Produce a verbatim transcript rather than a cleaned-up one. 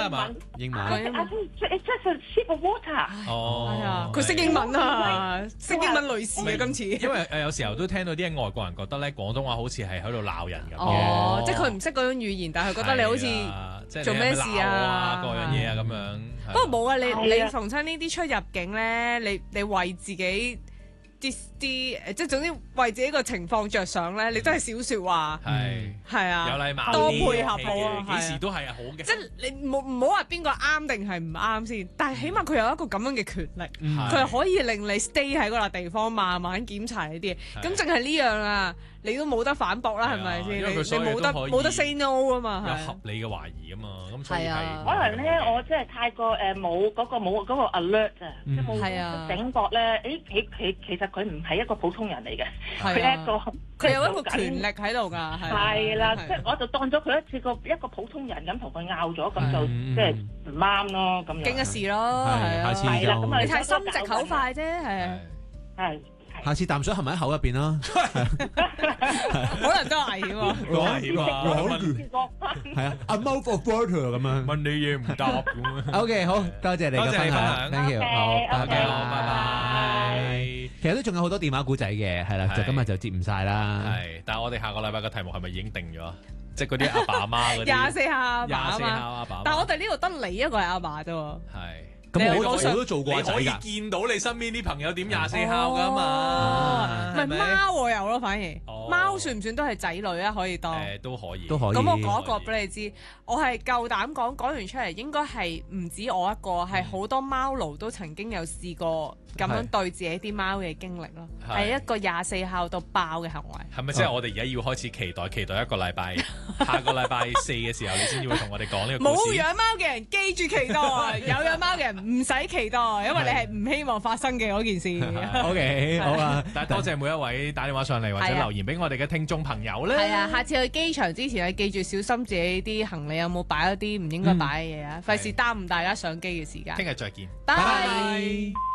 係嘛？ 英文。 I think it's just a sip of water。 哦， 係啊，佢識英文啊，識英文類似嘅今次。 因為誒有時候都聽到啲外國人覺得咧廣東話好似係喺度鬧人咁嘅。 哦，即係佢唔識嗰種語言，但係佢覺得你好似做咩事啊， 各樣嘢啊咁樣。 不過冇啊，你你逢親呢啲出入境咧，你你為自己啲啲誒，即係總之為自己個情況着想咧，你都係少説話， 係係啊， 有禮貌， 多配合好啊， 幾時都係好嘅。 即係你冇唔好話邊個啱定係唔啱先，但係起碼佢有一個咁樣嘅權力，佢係可以令你 stay 喺嗰笪地方慢慢檢查呢啲嘢。咁淨係呢樣啊，你都冇得反駁啦，係咪先？你你冇得冇得 say no 啊嘛， 有合理嘅懷疑啊嘛，咁所以係可能咧，我真係太過誒冇嗰個冇嗰個 alert 啊，即係冇醒覺咧。誒，佢佢其實佢唔係一個普通人嚟嘅，佢係一個佢有一個權力喺度㗎， 係啦，即係我就當咗佢一次個一個普通人咁同佢拗咗，咁就即係唔啱咯，咁樣經一事咯，係啊， 係啦，咁啊你太心直口快啫，係啊， 係。 下次啖水含喺口入邊啦， 可能都危險喎， 危險啊！ 係啊，a mouth of water 咁樣問你嘢唔答咁。 OK， 好多謝你嘅分享 ，thank you， 好， 拜拜，拜拜。 其實都仲有好多電話古仔嘅，係啦，就今日就接唔晒啦。 係，但係我哋下個禮拜嘅題目係咪已經定咗？即係嗰啲阿爸阿媽嗰啲廿四孝阿爸阿廿四孝阿爸。 但係我哋呢度得你一個係阿爸啫喎。 係。 咁我我都做過仔㗎， 你可以見到你身邊啲朋友點廿四孝㗎嘛？ 唔係貓我有咯，反而貓算唔算都係仔女啊？可以當誒都可以， 都可以。 咁我講一個俾你知，我係夠膽講，講完出嚟應該係唔止我一個，係好多貓奴都曾經有試過咁樣對自己啲貓嘅經歷咯，係一個廿四孝到爆嘅行為。 係咪即係我哋而家要開始期待期待一個禮拜，下個禮拜四嘅時候你先至會同我哋講呢個故事？ 冇養貓嘅人記住期待，有養貓嘅人唔使期待，因為你係唔希望發生嘅嗰件事。 OK， 好啊！ 但係多謝每一位打電話上嚟或者留言俾我哋嘅聽眾朋友咧。 係啊，下次去機場之前，你記住小心自己啲行李有冇擺一啲唔應該擺嘅嘢啊，費事耽誤大家上機嘅時間。 聽日再見， 拜拜。